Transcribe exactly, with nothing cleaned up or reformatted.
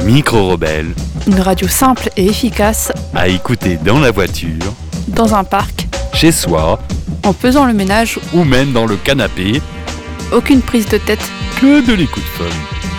Micro-Rebelle, Une radio simple et efficace, à écouter dans la voiture, dans un parc, chez soi, en faisant le ménage, ou même dans le canapé, aucune prise de tête. que de l'écoute fun.